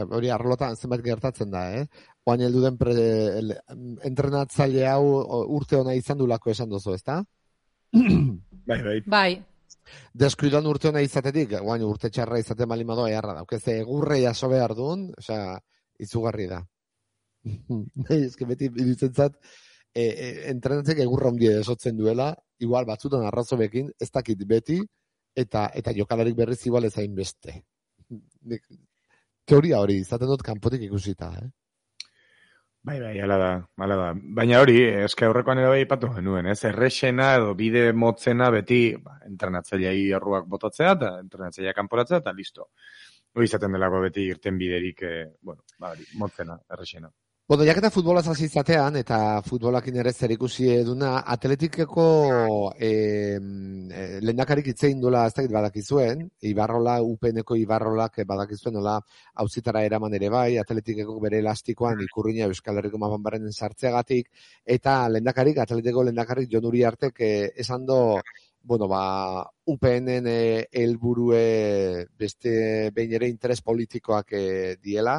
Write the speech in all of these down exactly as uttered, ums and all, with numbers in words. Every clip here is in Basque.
hori arlotan zenbait gertatzen da, eh? Oain heldu den pre, el, entrenatzaile hau urte ona izan dulako esan duzu, ezta? Bai, bai. Bai. Deskuidan urte ona izatetik, oain urte txarra izate malimado eharra dauk. Ez egurre jaso behar duen, osea, izugarri da. Ez que beti iruditzen E, e, entrenatzek egurra ondia esotzen duela, igual batzutan arrazo bekin, ez dakit beti, eta eta jokalarik berriz igual ezain beste. Teoria hori, izaten dut kanpotik ikusita, eh? Bai, bai, ala da, ala da. Baina hori, eske aurrekoan ere bai ipatu genuen, ez? Errexena edo bide motzena beti, ba, entrenatzaileai erruak botatzea, eta entrenatzailea kanporatzea, eta listo. Hori izaten delako beti irten biderik, eh, bueno, ba, hori, motzena, errexena. Bueno, jaketa futbolaz hasi izatean, eta futbolakin ere zer ikusi eduna, Atletikeko eh, lehendakarik hitzein duela ez dakit badakizuen, Ibarrola, U P N-ko Ibarrolak badakizuen, nola auzitara eraman ere bai, Atletikeko bere elastikoan ikurriña Euskal Herriko mapanbarren sartzeagatik, eta lehendakarik, Atletikeko lehendakarik Jon Uriartek eh, esan do, bueno, ba, U P N-en eh, helburue beste behin ere interes politikoak eh, diela,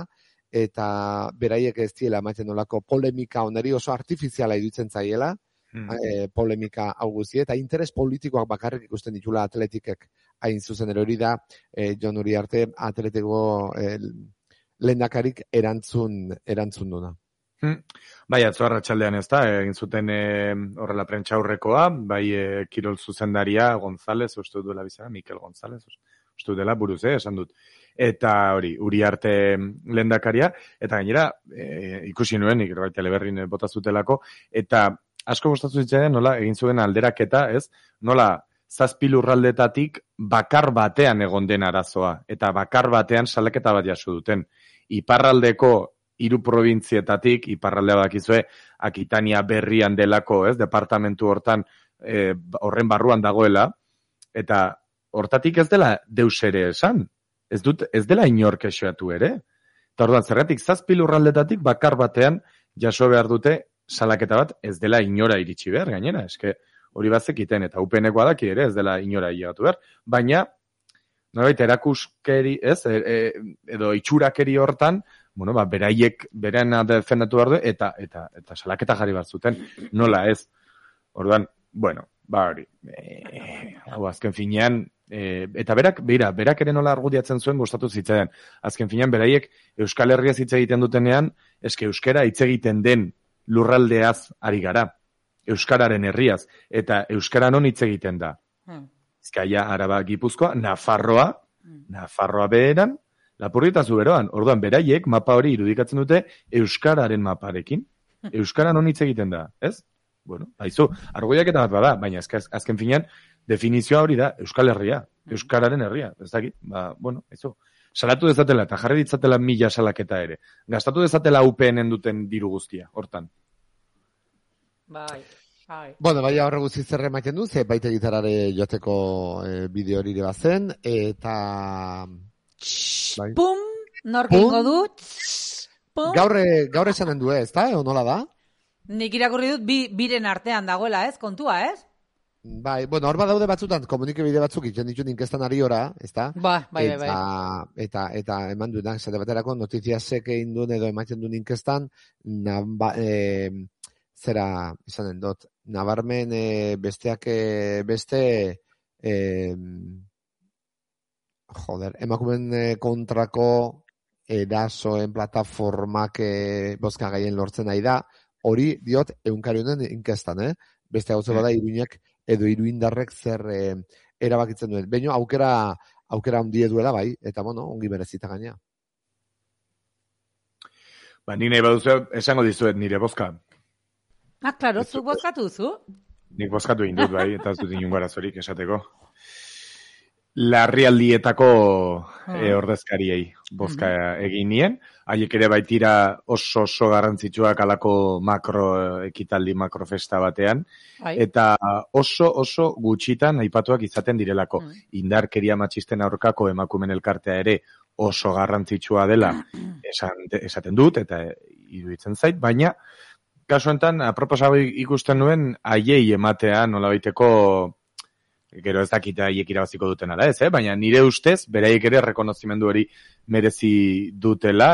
eta beraiek ez diela ematen nolako polemika oneri oso artifiziala iruditzen zaiela, hmm. e, polemika hau guzti, eta interes politikoak bakarrik ikusten ditula Atletikek hain zuzen ere hori da, e, Jon Uriarte Atletiko e, lehendakarik erantzun, erantzun duna. Hmm. Bai, atzo arratsaldean ez da, egin zuten e, horrela prentsa aurrekoa, bai e, kirol zuzendaria González, uste duela bizara, Mikel González, uste dela buruz, eh, esan dut. Eta hori, Uriarte lehendakaria, eta gainera, e, ikusi nuen, ikerbait teleberrin bota zutelako, eta asko gustatu zitzaidan nola egin zuen alderaketa, ez? Nola zazpi lurraldetatik bakar batean egon den arazoa, eta bakar batean salaketa bat jaso duten. Iparraldeko hiru probintzietatik, iparraldea bakizue, Akitania berrian delako, ez? Departamentu hortan e, horren barruan dagoela, eta hortatik ez dela deus ere esan. Ez dut, ez dela inork esoatu ere. Eta orduan, zergatik zazpi lurraldetatik bakar batean jaso behar dute salaketa bat ez dela inora iritsi behar, gainera. Eske hori bazekiten, eta U P N-koa daki ere ez dela inora hilagatu behar. Baina, norbait, erakuskeri, ez, e, e, edo itxurakeri hortan, bueno, ba, beraiek, beren defendatu behar du, eta, eta, eta salaketa jarri bat zuten, nola ez. Orduan, bueno, ba hori, e, hau azken finean, E, eta berak, beira, berak ere nola argudiatzen zuen gustatu zitzaidan. Azken finean, beraiek Euskal Herriaz hitz egiten dutenean, eske euskara hitz egiten den lurraldeaz ari gara. Euskararen herriaz. Eta euskara non hitz egiten da. Hmm. Bizkaia, Araba, Gipuzkoa, Nafarroa, hmm. Nafarroa beheran, Lapurdi eta Zuberoan. Orduan, beraiek mapa hori irudikatzen dute euskararen maparekin. Hmm. Euskara non hitz egiten da, ez? Bueno, haizu, argudiak eta bat bada, baina azken finean, definizioa hori da, Euskal Herria, Euskararen herria, ez dakit, ba, bueno, eso. Salatu dezatela, eta jarri ditzatela mila salaketa ere. Gastatu dezatela U P N-en duten diru guztia, hortan. Bai, bai. Bueno, bai, horre guzti zerre emaiten du, ze baite gitarare joteko e, bideo hori bazen, eta... Bai. Pum, norkingo dut. Pum. Gaur, gaur esanen du ez, da, edo nola da? Nik irakurri dut, bi, biren artean dagoela, ez, kontua, ez? Bai, bueno, hor badaude batzutan, komunikabide batzuk iten ditut inkestan ari ora, ezta? Ba, bai, bai, bai. Eta, eta, eta eman duenak, zate baterako, notiziasek egin duen edo ematen duen inkestan, na, ba, e, zera, izanen dut, nabarmen e, besteak e, beste, e, joder, emakumen kontrako erasoen plataformak e, bozka gaien lortzen nahi da, hori diot eunkari honen inkestan, eh? Beste hau bada iruinak edo iruindarrek zer e, erabakitzen duen. Baina aukera aukera handie duela bai, eta bueno, ongi berezita gaina. Ba, ni nahi baduzu esango dizuet nire bozka. Ah, klaro, zu bozkatu zu? Nik bozkatu indut bai, eta ez dut inungo arazorik esateko. Larrialdietako hmm. e, ordezkariei bozka hmm. egin nien. Haiek ere baitira oso oso garrantzitsuak alako makro ekitaldi makrofesta batean. Ai. Eta oso oso gutxitan aipatuak izaten direlako. Hmm. Indarkeria matxisten aurkako emakumen elkartea ere oso garrantzitsua dela esan, esaten dut eta iruditzen zait, baina kasu honetan aproposago ikusten nuen haiei ematea nolabaiteko gero ez dakit haiek irabaziko duten ala ez, eh? Baina nire ustez, beraiek ere rekonozimendu hori merezi dutela,